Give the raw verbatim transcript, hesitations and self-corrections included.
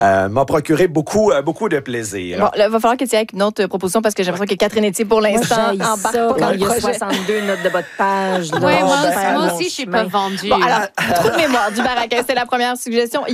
euh, m'a procuré beaucoup, euh, beaucoup de plaisir. Bon, il va falloir que tu ailles avec une autre proposition parce que j'ai l'impression que Catherine Etier, pour l'instant, Moi, embarque ça, pas dans quand le il y a projet. soixante-deux notes de bas de page. là. Oui, Bon, moi, ben, moi mon aussi, je suis chemin. pas vendue. Bon, alors, trou de mémoire du Baraquin, c'est la première suggestion.